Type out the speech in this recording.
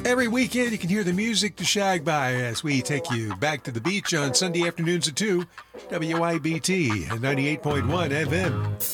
Every weekend, you can hear the music to shag by as we take you back to the beach on Sunday afternoons at 2, WIBT 98.1 FM.